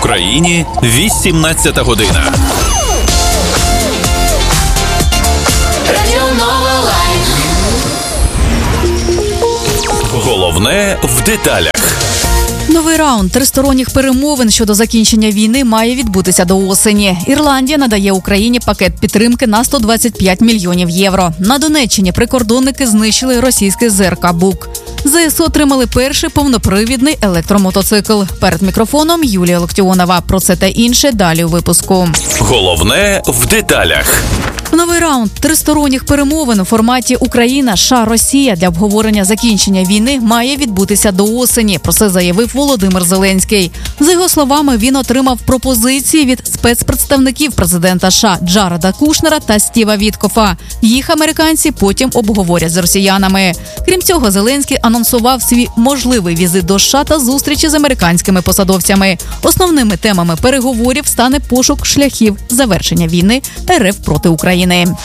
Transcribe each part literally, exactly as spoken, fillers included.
Україні вісімнадцята година. Головне в деталях. Новий раунд тристоронніх перемовин щодо закінчення війни має відбутися до осені. Ірландія надає Україні пакет підтримки на сто двадцять п'ять мільйонів євро. На Донеччині прикордонники знищили російський ЗРК «Бук». ЗСУ отримали перший повнопривідний електромотоцикл. Перед мікрофоном Юлія Локтіонова. Про це та інше далі у випуску. Головне в деталях. Новий раунд тристоронніх перемовин у форматі Україна, США, Росія для обговорення закінчення війни має відбутися до осені. Про це заявив Володимир Зеленський. За його словами, він отримав пропозиції від спецпредставників президента США Джареда Кушнера та Стіва Віткофа. Їх американці потім обговорять з росіянами. Крім цього, Зеленський анонсував свій можливий візит до США та зустрічі з американськими посадовцями. Основними темами переговорів стане пошук шляхів завершення війни РФ проти України.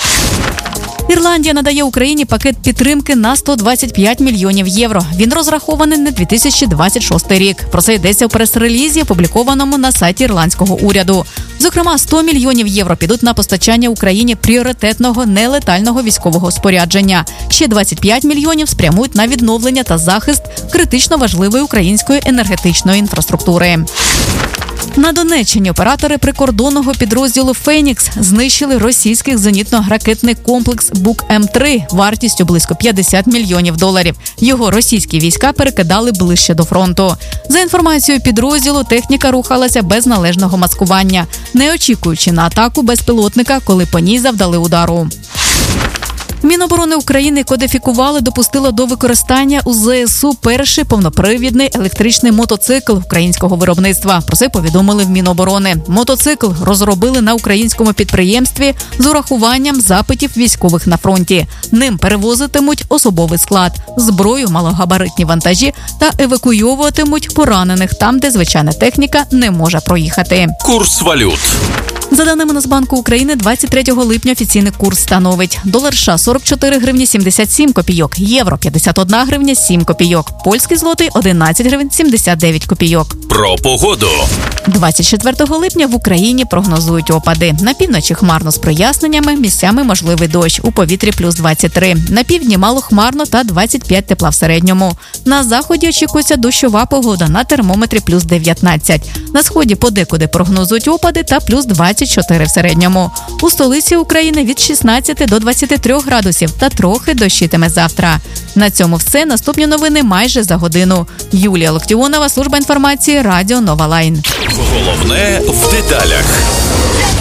Ірландія надає Україні пакет підтримки на сто двадцять п'ять мільйонів євро. Він розрахований на дві тисячі двадцять шостий рік. Про це йдеться у прес-релізі, опублікованому на сайті ірландського уряду. Зокрема, сто мільйонів євро підуть на постачання Україні пріоритетного нелетального військового спорядження. Ще двадцять п'ять мільйонів спрямують на відновлення та захист критично важливої української енергетичної інфраструктури. На Донеччині оператори прикордонного підрозділу «Фенікс» знищили російський зенітно-ракетний комплекс «Бук М три» вартістю близько п'ятдесят мільйонів доларів. Його російські війська перекидали ближче до фронту. За інформацією підрозділу, техніка рухалася без належного маскування, не очікуючи на атаку безпілотника, коли по ній завдали удару. Міноборони України кодифікували, допустило до використання у ЗСУ перший повнопривідний електричний мотоцикл українського виробництва. Про це повідомили в Міноборони. Мотоцикл розробили на українському підприємстві з урахуванням запитів військових на фронті. Ним перевозитимуть особовий склад, зброю, малогабаритні вантажі та евакуйовуватимуть поранених там, де звичайна техніка не може проїхати. Курс валют. За даними Нацбанку України, двадцять третього липня офіційний курс становить: долар США сорок чотири гривні сімдесят сім копійок, євро п'ятдесят одна гривня сім копійок, польський злотий одинадцять гривень сімдесят дев'ять копійок. Про погоду. двадцять четвертого липня в Україні прогнозують опади. На півночі хмарно з проясненнями, місцями можливий дощ. У повітрі плюс двадцять три. На півдні мало хмарно та двадцять п'ять тепла в середньому. На заході очікується дощова погода, на термометрі плюс дев'ятнадцять. На сході подекуди прогнозують опади та плюс двадцять чотири в середньому. У столиці України від шістнадцяти до двадцяти трьох градусів та трохи дощитиме завтра. На цьому все. Наступні новини майже за годину. Юлія Локтіонова, служба інформації, Радіо Нова Лайн. Головне в деталях.